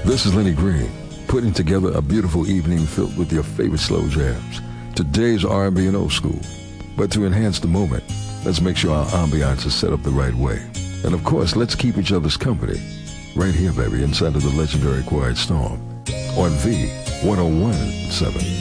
This is Lenny Green, putting together a beautiful evening filled with your favorite slow jams. Today's R&B and old school. But to enhance the moment, let's make sure our ambiance is set up the right way. And of course, let's keep each other's company. Right here, baby, inside of the legendary Quiet Storm on V 101.7.